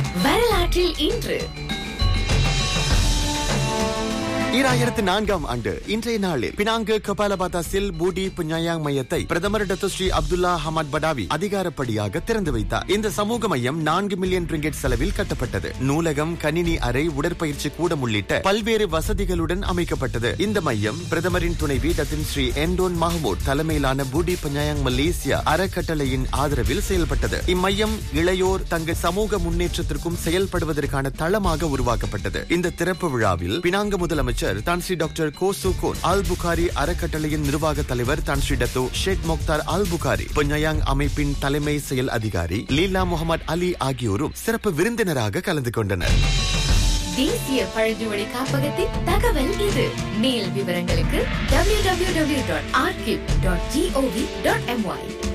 வரலாற்றில் இன்று 2004ஆம் ஆண்டு இன்றைய நாளில் பினாங்கு கபாலபாத்தாசில் பூடி புஞ்ஞாயாங் மையத்தை பிரதமர் டாக்டர் ஸ்ரீ அப்துல்லா ஹமத் படாவி அதிகாரப்படியாக திறந்து வைத்தார். இந்த சமூக மையம் 4 மில்லியன் ரிங்கெட் செலவில் கட்டப்பட்டது. நூலகம், கணினி அறை, உடற்பயிற்சி கூடம் உள்ளிட்ட பல்வேறு வசதிகளுடன் அமைக்கப்பட்டது. இந்த மையம் பிரதமரின் துணைவி டத்தின் ஸ்ரீ என்டோன் மஹமூட் தலைமையிலான பூடி புஞ்ஞாயாங் மலேசியா அறக்கட்டளையின் ஆதரவில் செயல்பட்டது. இம்மையம் இளையோர் தங்கள் சமூக முன்னேற்றத்திற்கும் செயல்படுவதற்கான தளமாக உருவாக்கப்பட்டது. இந்த திறப்பு விழாவில் பினாங்கு முதலமைச்சர் தான் ஸ்ரீ டாக்டர் கோசுகோன் அல் புகாரி அறக்கட்டளையின் நிர்வாக தலைவர் தான் ஸ்ரீ டத்தோ ஷேக் மொக்தார் அல் புகாரி, புஞ்ஞாயாங் அமைப்பின் தலைமை செயல் அதிகாரி லீலா முகமது அலி ஆகியோரும் சிறப்பு விருந்தினராக கலந்து கொண்டனர். தேசிய பழங்குடி காப்பகத்தின் தகவல் இது. மேல் விவரங்களுக்கு www.archive.gov.my